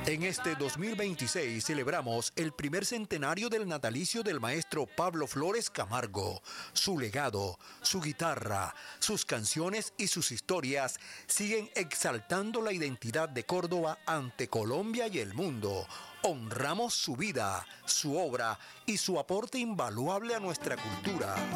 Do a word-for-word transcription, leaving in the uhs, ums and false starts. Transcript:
En este dos mil veintiséis celebramos el primer centenario del natalicio del maestro Pablo Flores Camargo. Su legado, su guitarra, sus canciones y sus historias siguen exaltando la identidad de Córdoba ante Colombia y el mundo. Honramos su vida, su obra y su aporte invaluable a nuestra cultura.